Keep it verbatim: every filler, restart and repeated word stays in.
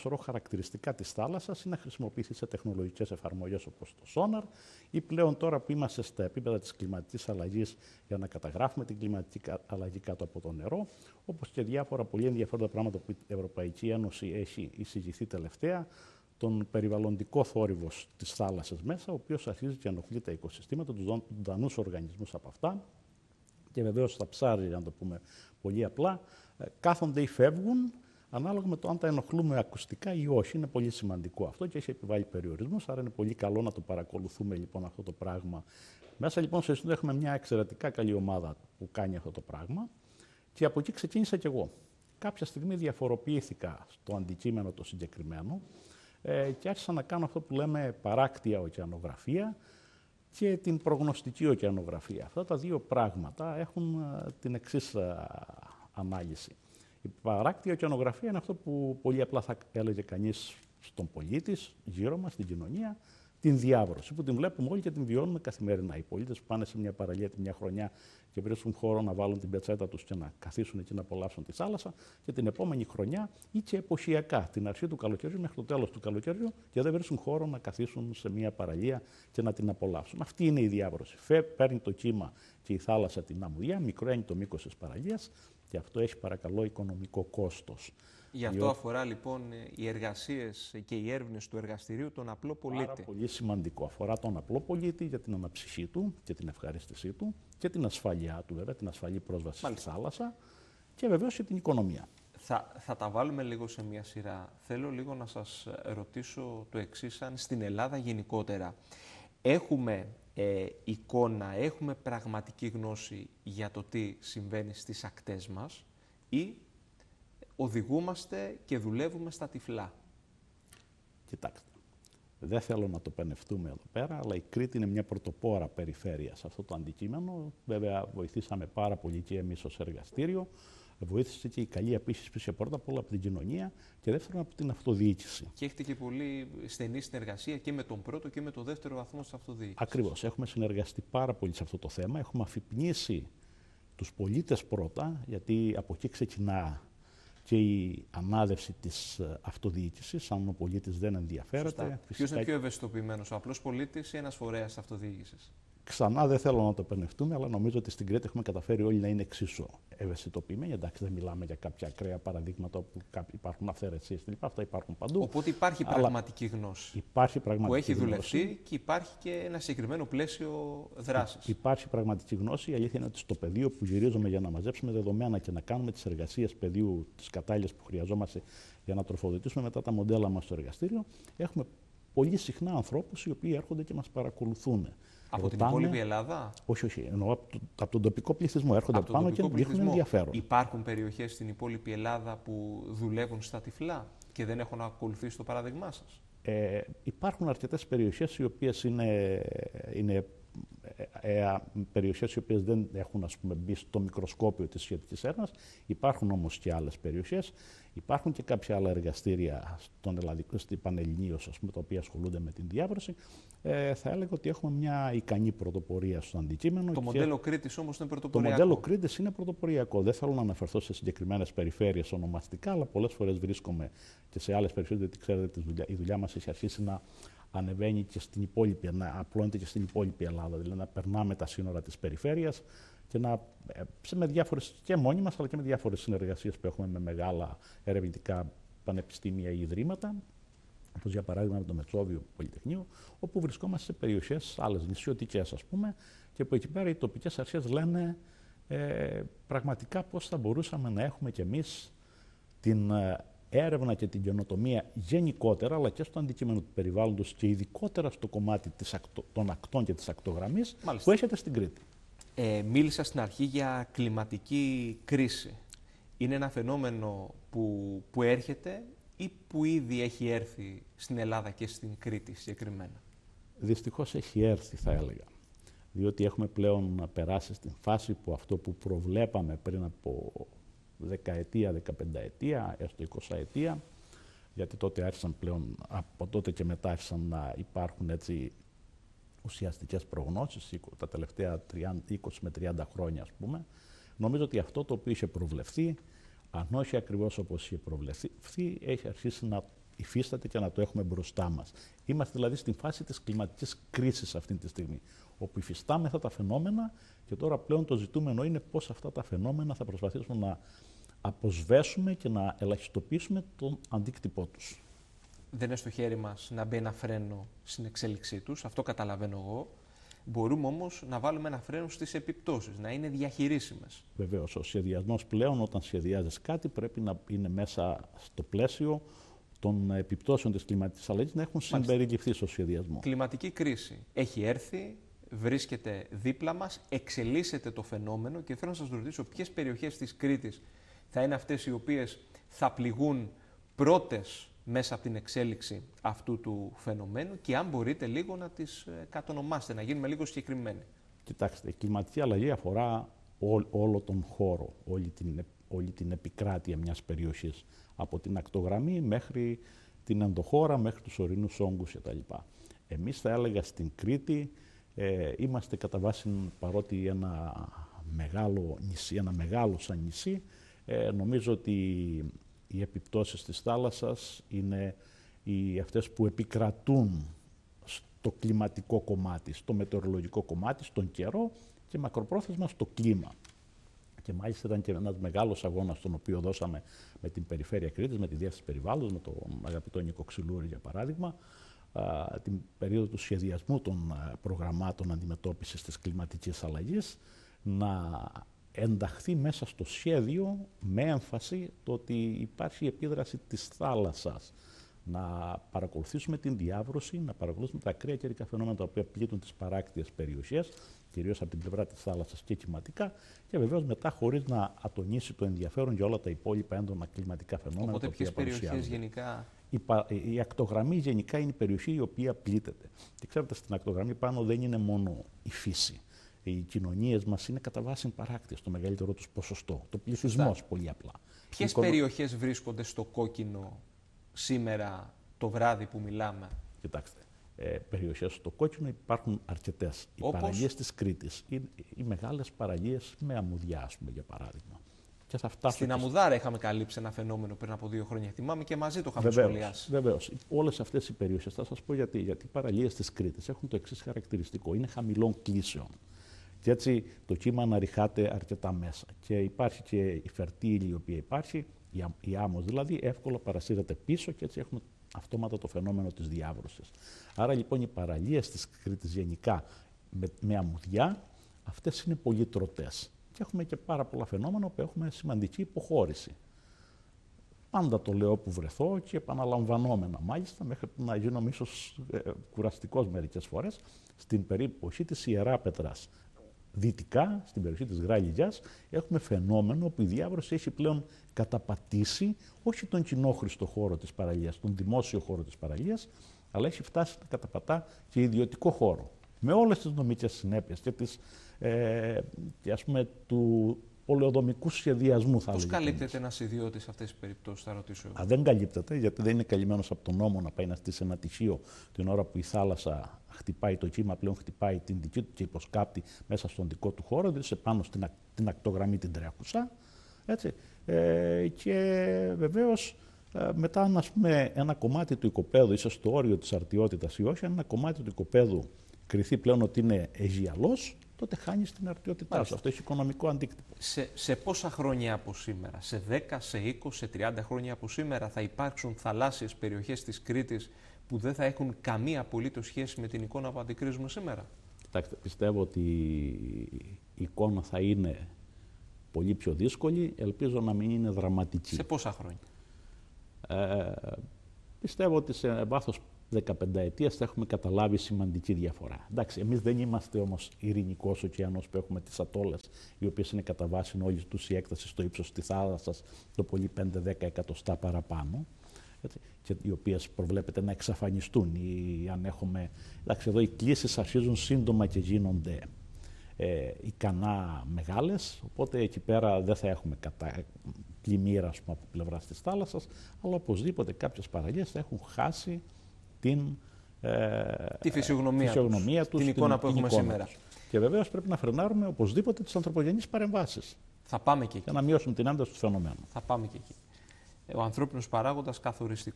σωρό χαρακτηριστικά της θάλασσας ή να χρησιμοποιηθεί σε τεχνολογικές εφαρμογές όπως το sonar, ή πλέον τώρα που είμαστε στα επίπεδα της κλιματικής αλλαγής για να καταγράφουμε την κλιματική αλλαγή κάτω από το νερό, όπως και διάφορα πολύ ενδιαφέροντα πράγματα που η Ευρωπαϊκή Ένωση έχει εισηγηθεί τελευταία, τον περιβαλλοντικό θόρυβο της θάλασσας μέσα, ο οποίος αρχίζει και ενοχλεί τα οικοσυστήματα, τους ζωντανούς οργανισμούς από αυτά. Και βεβαίως τα ψάρια, για να το πούμε πολύ απλά, κάθονται ή φεύγουν ανάλογα με το αν τα ενοχλούμε ακουστικά ή όχι. Είναι πολύ σημαντικό αυτό και έχει επιβάλει περιορισμούς, άρα είναι πολύ καλό να το παρακολουθούμε λοιπόν αυτό το πράγμα. Μέσα λοιπόν σε αυτό έχουμε μια εξαιρετικά καλή ομάδα που κάνει αυτό το πράγμα και από εκεί ξεκίνησα κι εγώ. Κάποια στιγμή διαφοροποιήθηκα στο αντικείμενο το συγκεκριμένο ε, και άρχισα να κάνω αυτό που λέμε παράκτια ωκεανογραφία και την προγνωστική ωκεανογραφία. Αυτά τα δύο πράγματα έχουν α, την εξής α, ανάλυση. Η παράκτια ωκεανογραφία είναι αυτό που πολύ απλά θα έλεγε κανείς στον πολίτη, γύρω μας, στην κοινωνία, την διάβρωση, που την βλέπουμε όλοι και την βιώνουμε καθημερινά. Οι πολίτες που πάνε σε μια παραλία τη μια χρονιά και βρίσκουν χώρο να βάλουν την πετσέτα τους και να καθίσουν εκεί να απολαύσουν τη θάλασσα, και την επόμενη χρονιά ή και εποχιακά, την αρχή του καλοκαιριού μέχρι το τέλος του καλοκαιριού, και δεν βρίσκουν χώρο να καθίσουν σε μια παραλία και να την απολαύσουν. Αυτή είναι η διάβρωση. Φε, παίρνει το κύμα και η θάλασσα την αμμουδιά, μικραίνει το μήκος της παραλίας και αυτό έχει παρακαλώ οικονομικό κόστος. Γι' αυτό αφορά λοιπόν οι εργασίες και οι έρευνες του εργαστηρίου τον απλό πολίτη. Πάρα πολύ σημαντικό. Αφορά τον απλό πολίτη για την αναψυχή του και την ευχαρίστησή του και την ασφαλειά του, βέβαια, την ασφαλή πρόσβαση στη θάλασσα και βεβαίως και την οικονομία. Θα, θα τα βάλουμε λίγο σε μια σειρά. Θέλω λίγο να σας ρωτήσω το εξής, αν στην Ελλάδα γενικότερα έχουμε ε, εικόνα, έχουμε πραγματική γνώση για το τι συμβαίνει στις ακτές μας ή οδηγούμαστε και δουλεύουμε στα τυφλά. Κοιτάξτε, δεν θέλω να το πενευτούμε εδώ πέρα, αλλά η Κρήτη είναι μια πρωτοπόρα περιφέρεια σε αυτό το αντικείμενο. Βέβαια, βοηθήσαμε πάρα πολύ και εμείς ως εργαστήριο. Βοήθησε και η καλή επίσης πρώτα απ' όλα από την κοινωνία και δεύτερον από την αυτοδιοίκηση. Και έχετε και πολύ στενή συνεργασία και με τον πρώτο και με τον δεύτερο βαθμό της αυτοδιοίκησης. Ακριβώς. Έχουμε συνεργαστεί πάρα πολύ σε αυτό το θέμα. Έχουμε αφυπνίσει τους πολίτες πρώτα, γιατί από εκεί ξεκινά και η ανάδευση της αυτοδιοίκησης, αν ο πολίτης δεν ενδιαφέρεται. Ποιος είναι πιο ευαισθητοποιημένος, ο απλός πολίτης ή ένας φορέας της αυτοδιοίκησης? Ξανά δεν θέλω να το πενευτούμε, αλλά νομίζω ότι στην Κρήτη έχουμε καταφέρει όλοι να είναι εξίσου ευαισθητοποιημένοι. Εντάξει, δεν μιλάμε για κάποια ακραία παραδείγματα όπου υπάρχουν αυθαιρεσίες κλπ. Αυτά υπάρχουν παντού. Οπότε υπάρχει πραγματική γνώση. Υπάρχει πραγματική που έχει γνώση. δουλευτεί και υπάρχει και ένα συγκεκριμένο πλαίσιο δράσης. Υπάρχει πραγματική γνώση. Η αλήθεια είναι ότι στο πεδίο που γυρίζουμε για να μαζέψουμε δεδομένα και να κάνουμε τις εργασίες πεδίου, τις κατάλληλες που χρειαζόμαστε για να τροφοδοτήσουμε μετά τα μοντέλα μας στο εργαστήριο, έχουμε πολύ συχνά ανθρώπους οι οποίοι έρχονται και μας παρακολουθούν. Από Ρωτάνε, την υπόλοιπη Ελλάδα? Όχι, όχι. Εννοώ από, το, από τον τοπικό πληθυσμό. Έρχονται από πάνω και δείχνουν ενδιαφέρον. Υπάρχουν περιοχές στην υπόλοιπη Ελλάδα που δουλεύουν στα τυφλά και δεν έχουν ακολουθήσει το παράδειγμά σας? Ε, υπάρχουν αρκετές περιοχές οι οποίες είναι, είναι ε, ε, περιοχές οι οποίες δεν έχουν, ας πούμε, μπει στο μικροσκόπιο της σχετικής έρευνας. Υπάρχουν όμως και άλλες περιοχές. Υπάρχουν και κάποια άλλα εργαστήρια στον ελλαδικό, στην Πανελληνίως, ας πούμε, τα οποία ασχολούνται με την διάβρωση. Ε, θα έλεγα ότι έχουμε μια ικανή πρωτοπορία στο αντικείμενο. Το και μοντέλο Κρήτης όμως είναι πρωτοποριακό. Το μοντέλο Κρήτης είναι πρωτοποριακό. Δεν θέλω να αναφερθώ σε συγκεκριμένες περιφέρειες ονομαστικά, αλλά πολλές φορές βρίσκομαι και σε άλλες περιφέρειες, γιατί ξέρετε, η δουλειά μας έχει αρχίσει να ανεβαίνει και στην υπόλοιπη, να απλώνεται και στην υπόλοιπη Ελλάδα. Δηλαδή να περνάμε τα σύνορα της περιφέρειας και να, με διάφορες, και μόνοι μας, αλλά και με διάφορες συνεργασίες που έχουμε με μεγάλα ερευνητικά πανεπιστήμια ή ιδρύματα, όπως για παράδειγμα με το Μετσόβιο Πολυτεχνείο, όπου βρισκόμαστε σε περιοχές άλλες, νησιωτικές ας πούμε, και που εκεί πέρα οι τοπικές αρχές λένε ε, πραγματικά πώς θα μπορούσαμε να έχουμε κι εμείς την ε, έρευνα και την καινοτομία γενικότερα, αλλά και στο αντικείμενο του περιβάλλοντος και ειδικότερα στο κομμάτι της ακτο, των ακτών και της ακτογραμμής. Μάλιστα. Που έχετε στην Κρήτη. Ε, μίλησα στην αρχή για κλιματική κρίση. Είναι ένα φαινόμενο που, που έρχεται ή που ήδη έχει έρθει στην Ελλάδα και στην Κρήτη συγκεκριμένα? Δυστυχώς έχει έρθει, θα έλεγα. Διότι έχουμε πλέον περάσει στην φάση που αυτό που προβλέπαμε πριν από δεκαετία, δεκαπενταετία, έστω εικοσαετία, γιατί τότε άρχισαν πλέον, από τότε και μετά άρχισαν να υπάρχουν έτσι ουσιαστικές προγνώσεις, τα τελευταία είκοσι με τριάντα χρόνια ας πούμε. Νομίζω ότι αυτό το οποίο είχε προβλεφθεί, αν όχι ακριβώς όπως είχε προβλεφθεί, έχει αρχίσει να υφίσταται και να το έχουμε μπροστά μας. Είμαστε δηλαδή στην φάση της κλιματικής κρίσης αυτή τη στιγμή, όπου υφιστάμεθα τα φαινόμενα και τώρα πλέον το ζητούμενο είναι πώς αυτά τα φαινόμενα θα προσπαθήσουμε να αποσβέσουμε και να ελαχιστοποιήσουμε τον αντίκτυπό τους. Δεν είναι στο χέρι μας να μπει ένα φρένο στην εξέλιξή τους, αυτό καταλαβαίνω εγώ. Μπορούμε όμως να βάλουμε ένα φρένο στις επιπτώσεις, να είναι διαχειρίσιμες. Βεβαίως, ο σχεδιασμός πλέον όταν σχεδιάζεις κάτι πρέπει να είναι μέσα στο πλαίσιο των επιπτώσεων της κλιματικής αλλαγής, να έχουν συμπεριληφθεί στο σχεδιασμό. Κλιματική κρίση έχει έρθει, βρίσκεται δίπλα μας, εξελίσσεται το φαινόμενο και θέλω να σας ρωτήσω ποιες περιοχές της Κρήτης θα είναι αυτές οι οποίες θα πληγούν πρώτες μέσα από την εξέλιξη αυτού του φαινομένου και αν μπορείτε λίγο να τις κατονομάσετε, να γίνουμε λίγο συγκεκριμένοι. Κοιτάξτε, η κλιματική αλλαγή αφορά ό, όλο τον χώρο, όλη την, όλη την επικράτεια μιας περιοχής, από την ακτογραμμή μέχρι την ενδοχώρα, μέχρι τους ορεινούς όγκους κτλ. Εμείς θα έλεγα στην Κρήτη ε, είμαστε κατά βάση, παρότι ένα μεγάλο νησί, ένα μεγάλο σαν νησί, ε, νομίζω ότι οι επιπτώσεις της θάλασσας είναι οι, αυτές που επικρατούν στο κλιματικό κομμάτι, στο μετεωρολογικό κομμάτι, στον καιρό και μακροπρόθεσμα στο κλίμα. Και μάλιστα ήταν και ένας μεγάλος αγώνας τον οποίο δώσαμε με την Περιφέρεια Κρήτης, με τη Διεύθυνση Περιβάλλοντος, με τον αγαπητό Νίκο Ξυλούρη για παράδειγμα, α, την περίοδο του σχεδιασμού των προγραμμάτων αντιμετώπισης της κλιματικής αλλαγής, να ενταχθεί μέσα στο σχέδιο με έμφαση το ότι υπάρχει η επίδραση της θάλασσας. Να παρακολουθήσουμε την διάβρωση, να παρακολουθήσουμε τα ακραία καιρικά φαινόμενα τα οποία πλήττουν τις παράκτιες περιοχές, κυρίως από την πλευρά της θάλασσας και κυματικά, και βεβαίως μετά χωρίς να ατονίσει το ενδιαφέρον για όλα τα υπόλοιπα έντονα κλιματικά φαινόμενα. Οπότε ποιες περιοχές γενικά? Η, η ακτογραμμή γενικά είναι η περιοχή η οποία πλήττεται. Και ξέρετε, στην ακτογραμμή πάνω δεν είναι μόνο η φύση. Οι κοινωνίες μας είναι κατά βάση παράκτιες, το μεγαλύτερο τους ποσοστό. Το πληθυσμός πολύ απλά. Ποιες Οικονο... περιοχές βρίσκονται στο κόκκινο σήμερα το βράδυ που μιλάμε? Κοιτάξτε, ε, περιοχές στο κόκκινο υπάρχουν αρκετές. Οι Όπως... παραλίες της Κρήτης, οι, οι μεγάλες παραλίες με αμμουδιά, ας πούμε, για παράδειγμα. Και θα φτάσω Στην και... Αμμουδάρα είχαμε καλύψει ένα φαινόμενο πριν από δύο χρόνια. Θυμάμαι και μαζί το είχαμε βεβαίως, σχολιάσει. Βεβαίως. Όλες αυτές οι περιοχές, θα σας πω γιατί. Γιατί οι παραλίες της Κρήτης έχουν το εξής χαρακτηριστικό. Είναι χαμηλών κλίσεων. Και έτσι το κύμα αναρριχάται αρκετά μέσα. Και υπάρχει και η φερτήλη η οποία υπάρχει, η, η άμμος δηλαδή, εύκολα παρασύρεται πίσω και έτσι έχουμε αυτόματα το φαινόμενο της διάβρωσης. Άρα λοιπόν οι παραλίες της Κρήτης γενικά με, με αμμουδιά, αυτές είναι πολύ τροτές. Και έχουμε και πάρα πολλά φαινόμενα που έχουμε σημαντική υποχώρηση. Πάντα το λέω όπου βρεθώ και επαναλαμβανόμενα μάλιστα, μέχρι να γίνομαι ίσως ε, κουραστικός μερικές φορές, στην περίπτωση της Ιεράπετρας. Δυτικά, στην περιοχή της Γράλιγιας, έχουμε φαινόμενο που η διάβρωση έχει πλέον καταπατήσει όχι τον κοινόχρηστο χώρο της παραλίας, τον δημόσιο χώρο της παραλίας, αλλά έχει φτάσει να καταπατά και ιδιωτικό χώρο. Με όλες τις νομικές συνέπειες και, τις, ε, και ας πούμε, του πολεοδομικού σχεδιασμού, θα Πώς λέγαμε. καλύπτεται ένας ιδιώτης σε αυτές τις περιπτώσεις, θα ρωτήσω εγώ? Α, δεν καλύπτεται, γιατί δεν είναι καλυμμένος από τον νόμο να πάει να στήσει ένα τυχείο την ώρα που η θάλασσα χτυπάει το κύμα, πλέον χτυπάει την δική του και υποσκάπτει μέσα στον δικό του χώρο, δηλαδή σε πάνω στην, την ακτογραμμή την τρέχουσα. Έτσι. Ε, και βεβαίως ε, μετά, ας πούμε, ένα κομμάτι του οικοπαίδου, ίσως στο όριο της αρτιότητας ή όχι, αν ένα κομμάτι του οικοπαίδου κριθεί πλέον ότι είναι αιγιαλός, τότε χάνει την αρτιότητά σου. Αυτό έχει οικονομικό αντίκτυπο. Σε, σε πόσα χρόνια από σήμερα, σε δέκα, σε είκοσι, σε τριάντα χρόνια από σήμερα, θα υπάρξουν θαλάσσιες περιοχές της Κρήτης που δεν θα έχουν καμία απολύτως σχέση με την εικόνα που αντικρίζουμε σήμερα? Κοιτάξτε, πιστεύω ότι η εικόνα θα είναι πολύ πιο δύσκολη. Ελπίζω να μην είναι δραματική. Σε πόσα χρόνια? Ε, πιστεύω ότι σε βάθος δεκαπενταετίας θα έχουμε καταλάβει σημαντική διαφορά. Εντάξει, εμείς δεν είμαστε όμως ειρηνικός ωκεανός που έχουμε τις ατόλες, οι οποίες είναι κατά βάση όλη τους η έκταση στο ύψος της θάλασσας, το πολύ πέντε δέκα εκατοστά παραπάνω, έτσι, και οι οποίες προβλέπεται να εξαφανιστούν. Ή, αν έχουμε, εντάξει, εδώ οι κλίσεις αρχίζουν σύντομα και γίνονται ε, ικανά μεγάλες, οπότε εκεί πέρα δεν θα έχουμε κατά πλημμύρα, ας πούμε, από πλευράς της θάλασσας, αλλά οπωσδήποτε κάποιες παραλίες θα έχουν χάσει την ε, τη φυσιογνωμία, φυσιογνωμία τους, τους, την εικόνα την, που έχουμε εικόνα σήμερα. Τους. Και βεβαίως πρέπει να φρενάρουμε οπωσδήποτε τις ανθρωπογενείς παρεμβάσεις. Θα πάμε και εκεί. Για να μειώσουμε την ένταση του φαινομένου. Θα πάμε και εκεί. Ο ανθρώπινος παράγοντας καθοριστικός.